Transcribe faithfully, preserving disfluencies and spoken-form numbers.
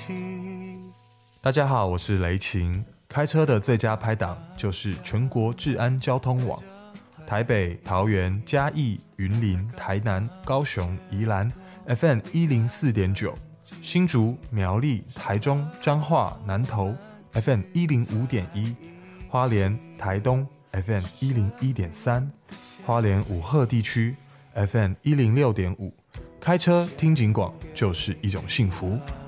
大家好，我是雷晴。开车的最佳拍档就是全国治安交通网，台北、桃园、嘉义、云林、台南、高雄、宜兰 F M 一零四点九，新竹、苗栗、台中、彰化、南投 F M 一零五点一，花莲、台东 F M 一零一点三，花莲五鹤地区 F M 一零六点五。开车听警广就是一种幸福。